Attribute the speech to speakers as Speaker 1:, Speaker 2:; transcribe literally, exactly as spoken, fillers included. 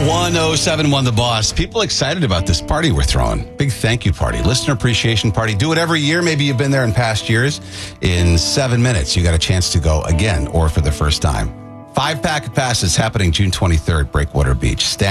Speaker 1: one oh seven one The Boss. People excited about this party we're throwing. Big thank you party. Listener appreciation party. Do it every year. Maybe you've been there in past years. In seven minutes, you got a chance to go again or for the first time. Five pack of passes happening June twenty-third, Breakwater Beach. Stand